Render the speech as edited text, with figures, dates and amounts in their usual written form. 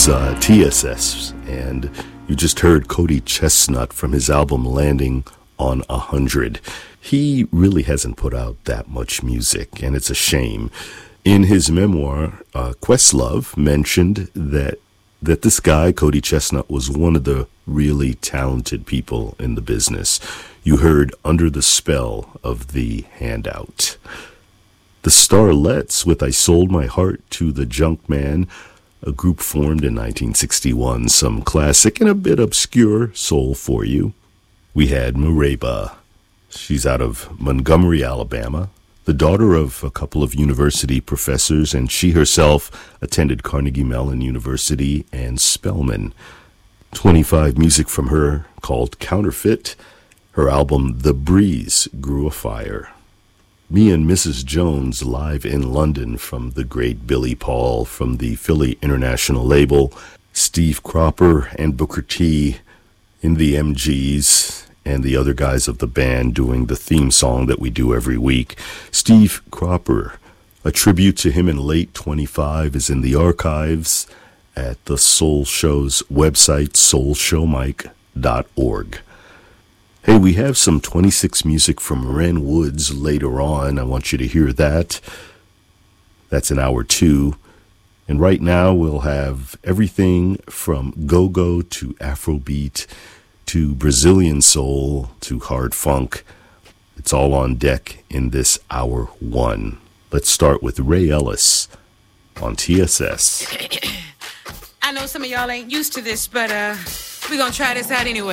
was TSS, and you just heard Cody Chestnut from his album Landing on 100. He really hasn't put out that much music, and it's a shame. In his memoir, Questlove mentioned that this guy, Cody Chestnut, was one of the really talented people in the business. You heard Under the Spell of the Handout. The Starlets with I Sold My Heart to the Junkman, a group formed in 1961, some classic and a bit obscure soul for you. We had Mereba. She's out of Montgomery, Alabama, the daughter of a couple of university professors, and she herself attended Carnegie Mellon University and Spelman. 25 music from her called Counterfeit. Her album The Breeze Grew a Fire. Me and Mrs. Jones live in London from the great Billy Paul from the Philly International label, Steve Cropper and Booker T in the MGs, and the other guys of the band doing the theme song that we do every week. Steve Cropper, a tribute to him in late 25, is in the archives at the Soul Show's website, soulshowmike.org. Hey, we have some 26 music from Ren Woods later on. I want you to hear that. That's in hour 2. And right now we'll have everything from go-go to Afrobeat to Brazilian soul to hard funk. It's all on deck in this hour 1. Let's start with Ray Ellis on TSS. I know some of y'all ain't used to this, but we're gonna try this out anyway.